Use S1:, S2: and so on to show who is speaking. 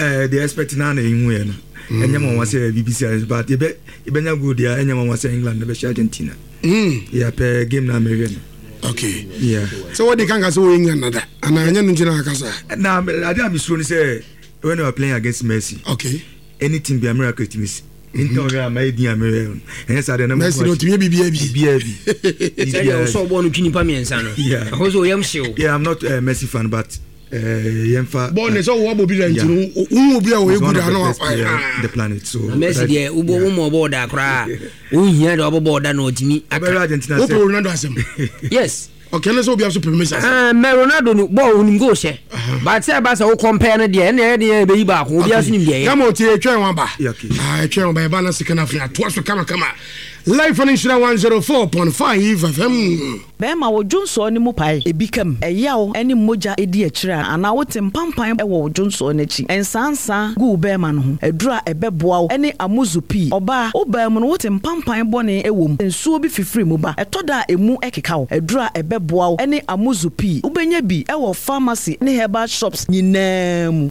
S1: the expect na in win. And Yama was a BBC, but Ibenya good, yeah, and Yama was England, the Argentina. Yeah, per game na American.
S2: Okay.
S1: Yeah.
S2: So what they can go England and I know Kasa.
S1: Now, I don't say when we are playing against Messi.
S2: Okay.
S1: Anything be America to miss. Inter made the American. Hence, I don't know.
S2: Messi not to
S3: be so born to Pami and Sano.
S1: Yeah.
S3: Also, yeah,
S1: I'm not a Messi fan, but Yemfa.
S2: Born is all what will be who will be away good
S1: the planet. So
S3: Messi, yeah, Ubo more border cry. Who here double border no to me.
S1: Argentina.
S3: Yes.
S2: Okay, let's hope you have permission.
S3: Ronaldo no ball go share. But say about so compare the end be back. Who be asking him.
S2: Come on, try one ba. I try by balance second half. Twice come. Live on Inshira 104.5 FM.
S4: Bema wo Johnson ni mu pai ebikam eyawo eni moja edi akira ana wote mpampan e wo Johnson n'achi ensansa gu bema no ho edura ebeboa eni amuzupi oba obam no wote mpampan bone ewom ensuo bi fifiri mu ba etoda emu ekeka wo edura ebeboa eni amuzupi ubenya bi e wo pharmacy ne herbal shops nyinaa mu